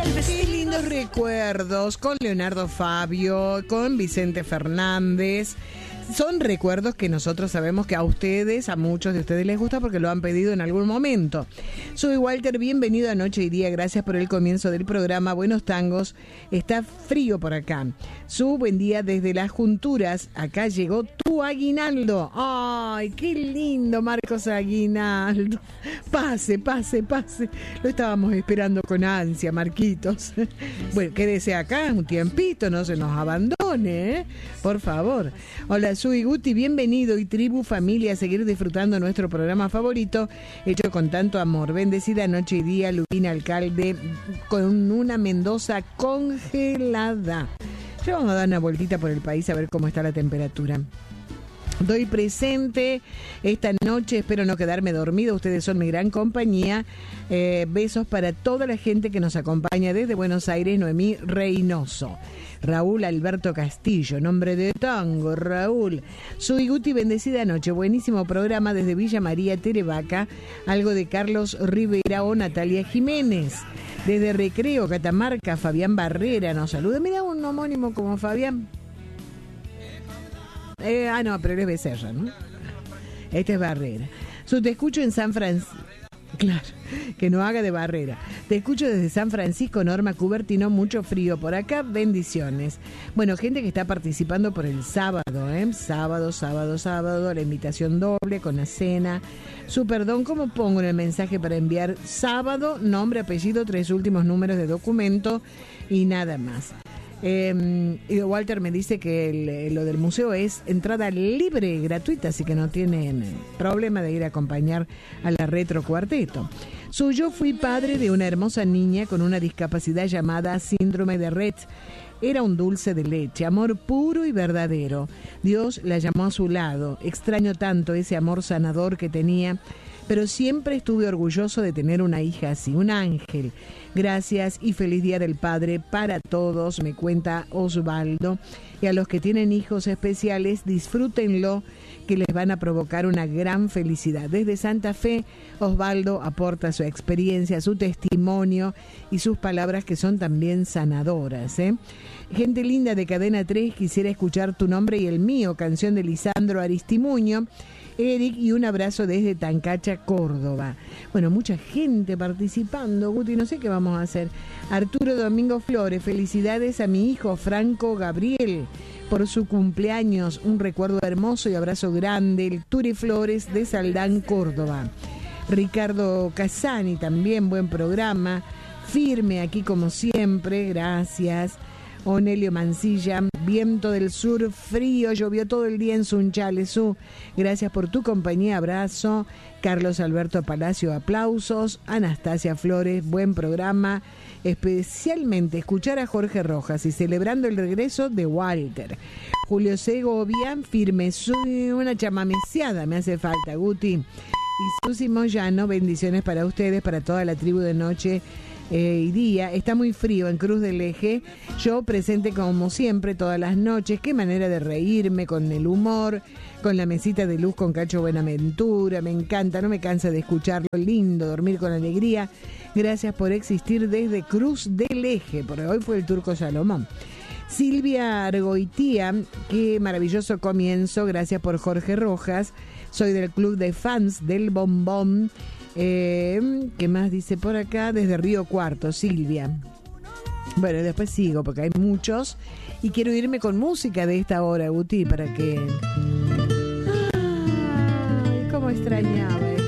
Qué lindos recuerdos con Leonardo Fabio, con Vicente Fernández. Son recuerdos que nosotros sabemos que a ustedes, a muchos de ustedes les gusta porque lo han pedido en algún momento. Soy Walter, bienvenido a Noche y Día, gracias por el comienzo del programa. Buenos tangos, está frío por acá. Buen día desde las Junturas, acá llegó tu aguinaldo. Ay, qué lindo, Marcos Aguinaldo. Pase. Lo estábamos esperando con ansia, Marquitos. Bueno, quédese acá un tiempito, no se nos abandone, ¿eh? Por favor. Hola, soy Guti, bienvenido y tribu, familia, a seguir disfrutando nuestro programa favorito, hecho con tanto amor. Bendecida noche y día, Lubina Alcalde, con una Mendoza congelada. Ya vamos a dar una vueltita por el país a ver cómo está la temperatura. Doy presente esta noche, espero no quedarme dormido, ustedes son mi gran compañía. Besos para toda la gente que nos acompaña desde Buenos Aires, Noemí Reynoso. Raúl Alberto Castillo, nombre de tango, Raúl. Soy Guti, bendecida noche, buenísimo programa desde Villa María, Terevaca, algo de Carlos Rivera o Natalia Jiménez. Desde Recreo, Catamarca, Fabián Barrera nos saluda. Mira, un homónimo como Fabián. No, pero él es Becerra, ¿no? Este es Barrera. Te escucho en San Francisco. Claro, que no haga de Barrera. Te escucho desde San Francisco, Norma Cubertino, mucho frío por acá, bendiciones. Bueno, gente que está participando por el sábado, ¿eh? Sábado, la invitación doble con la cena. Perdón, ¿cómo pongo en el mensaje para enviar sábado, nombre, apellido, 3 últimos números de documento y nada más? Walter me dice que lo del museo es entrada libre, gratuita, así que no tienen problema de ir a acompañar a la Retro Cuarteto. Yo fui padre de una hermosa niña con una discapacidad llamada síndrome de Rett. Era un dulce de leche, amor puro y verdadero. Dios la llamó a su lado. Extraño tanto ese amor sanador que tenía, pero siempre estuve orgulloso de tener una hija así, un ángel. Gracias y feliz Día del Padre para todos, me cuenta Osvaldo. Y a los que tienen hijos especiales, disfrútenlo, que les van a provocar una gran felicidad. Desde Santa Fe, Osvaldo aporta su experiencia, su testimonio y sus palabras que son también sanadoras, ¿eh? Gente linda de Cadena 3, quisiera escuchar tu nombre y el mío, canción de Lisandro Aristimuño. Eric, y un abrazo desde Tancacha, Córdoba. Bueno, mucha gente participando, Guti, no sé qué vamos a hacer. Arturo Domingo Flores, felicidades a mi hijo Franco Gabriel por su cumpleaños, un recuerdo hermoso y abrazo grande. El Turi Flores de Saldán, Córdoba. Ricardo Casani, también buen programa, firme aquí como siempre, gracias. Onelio Mancilla, viento del sur, frío, llovió todo el día en Sunchales. Gracias por tu compañía, abrazo. Carlos Alberto Palacio, aplausos. Anastasia Flores, buen programa. Especialmente escuchar a Jorge Rojas y celebrando el regreso de Walter. Julio Segovia, firme, una chamameciada me hace falta, Guti. Y Susi Moyano, bendiciones para ustedes, para toda la tribu de Noche y Día. Está muy frío en Cruz del Eje. Yo presente como siempre todas las noches. Qué manera de reírme con el humor, con la mesita de luz con Cacho Buenaventura. Me encanta, no me cansa de escucharlo. Lindo, dormir con alegría. Gracias por existir desde Cruz del Eje, porque hoy fue el Turco Salomón. Silvia Argoitía, qué maravilloso comienzo. Gracias por Jorge Rojas. Soy del club de fans del Bombón. ¿Qué más dice por acá? Desde Río Cuarto, Silvia. Bueno, después sigo porque hay muchos y quiero irme con música de esta hora, Guti, para que... Ay, cómo extrañaba.